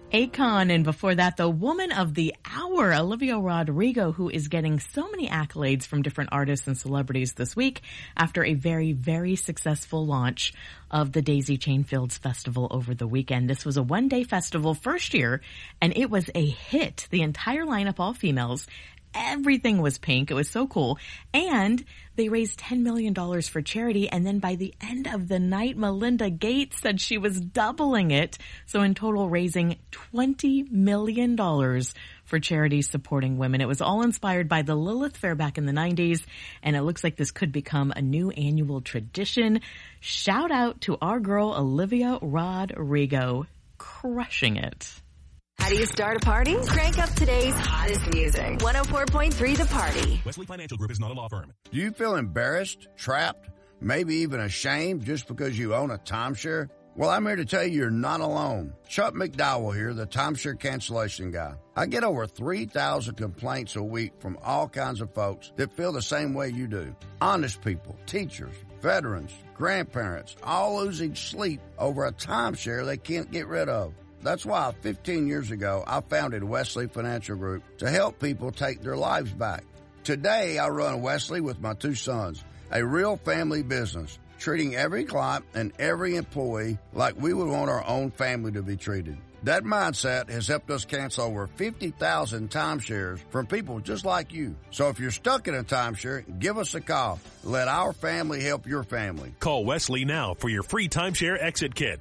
Akon, and before that, the Woman of the Hour, Olivia Rodrigo, who is getting so many accolades from different artists and celebrities this week after a very, very successful launch of the Daisy Chain Fields Festival over the weekend. This was a one-day festival, first year, and it was a hit. The entire lineup, all females. Everything was pink. It was so cool. And they raised $10 million for charity. And then by the end of the night, Melinda Gates said she was doubling it. So in total, raising $20 million for charities supporting women. It was all inspired by the Lilith Fair back in the 90s. And it looks like this could become a new annual tradition. Shout out to our girl, Olivia Rodrigo, crushing it. How do you start a party? Crank up today's hottest music. 104.3 The Party. Wesley Financial Group is not a law firm. Do you feel embarrassed, trapped, maybe even ashamed just because you own a timeshare? Well, I'm here to tell you you're not alone. Chuck McDowell here, the timeshare cancellation guy. I get over 3,000 complaints a week from all kinds of folks that feel the same way you do. Honest people, teachers, veterans, grandparents, all losing sleep over a timeshare they can't get rid of. That's why 15 years ago, I founded Wesley Financial Group to help people take their lives back. Today, I run Wesley with my two sons, a real family business, treating every client and every employee like we would want our own family to be treated. That mindset has helped us cancel over 50,000 timeshares from people just like you. So if you're stuck in a timeshare, give us a call. Let our family help your family. Call Wesley now for your free timeshare exit kit.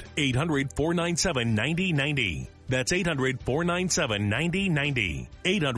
800-497-9090. That's 800-497-9090.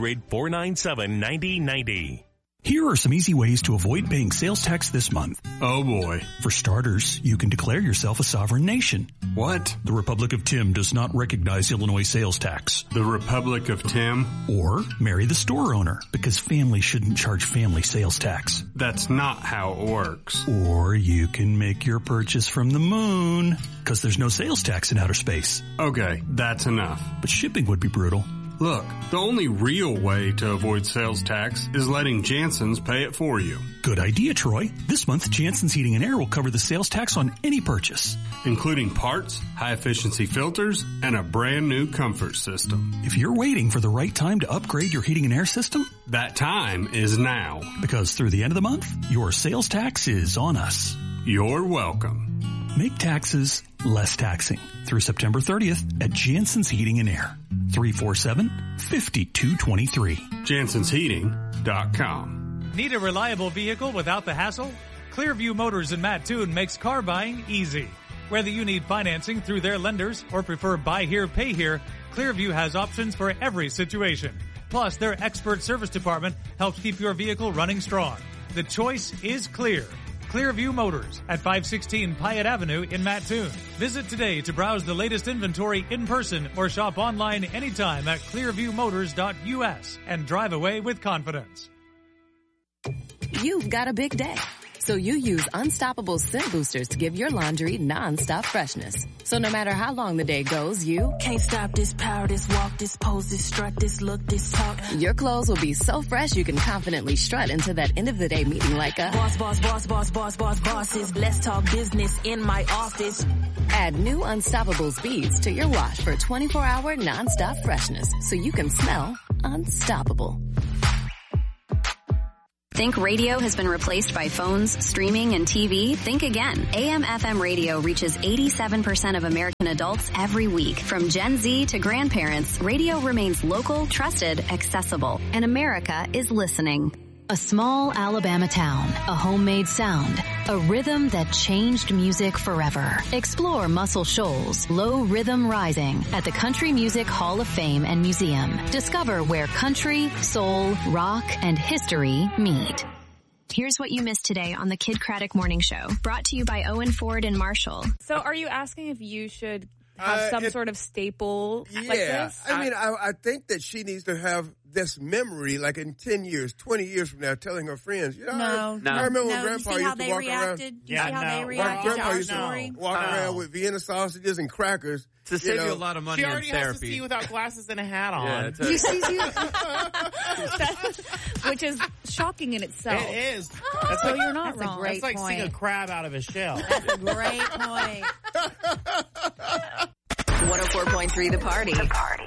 800-497-9090. Here are some easy ways to avoid paying sales tax this month. Oh boy. For starters, you can declare yourself a sovereign nation. What? The Republic of Tim does not recognize Illinois sales tax. The Republic of Tim? Or marry the store owner, because family shouldn't charge family sales tax. That's not how it works. Or you can make your purchase from the moon, because there's no sales tax in outer space. Okay, that's enough. But shipping would be brutal. Look, the only real way to avoid sales tax is letting Jansen's pay it for you. Good idea, Troy. This month, Jansen's Heating and Air will cover the sales tax on any purchase, including parts, high-efficiency filters, and a brand-new comfort system. If you're waiting for the right time to upgrade your heating and air system, that time is now. Because through the end of the month, your sales tax is on us. You're welcome. Make taxes less taxing through September 30th at Jansen's Heating and Air. 347-5223. JansensHeating.com. Need a reliable vehicle without the hassle? Clearview Motors in Mattoon makes car buying easy. Whether you need financing through their lenders or prefer buy here, pay here, Clearview has options for every situation. Plus, their expert service department helps keep your vehicle running strong. The choice is clear. Clearview Motors at 516 Pyatt Avenue in Mattoon. Visit today to browse the latest inventory in person or shop online anytime at clearviewmotors.us and drive away with confidence. You've got a big day, so you use Unstoppable Scent Boosters to give your laundry non-stop freshness. So no matter how long the day goes, you can't stop this power, this walk, this pose, this strut, this look, this talk. Your clothes will be so fresh you can confidently strut into that end of the day meeting like a bosses. Let's talk business in my office. Add new Unstoppable Beads to your wash for 24-hour non-stop freshness so you can smell unstoppable. Think radio has been replaced by phones, streaming, and TV? Think again. AM/FM radio reaches 87% of American adults every week. From Gen Z to grandparents, radio remains local, trusted, accessible. And America is listening. A small Alabama town, a homemade sound, a rhythm that changed music forever. Explore Muscle Shoals, Low Rhythm Rising at the Country Music Hall of Fame and Museum. Discover where country, soul, rock, and history meet. Here's what you missed today on the Kid Craddock Morning Show, brought to you by Owen Ford and Marshall. So are you asking if you should have some sort of staple like this? I mean, I think that she needs to have this memory, like in 10 years, 20 years from now, telling her friends, you know, I remember when Grandpa used to walk around. Do you see how they reacted to our story? Walk around with Vienna sausages and crackers. To save you a lot of money in therapy. She already has to see without glasses and a hat on. Yeah, you see, which is shocking in itself. It is. That's so you're not wrong. That's like seeing a crab out of a shell. That's a great point. 104.3 The Party.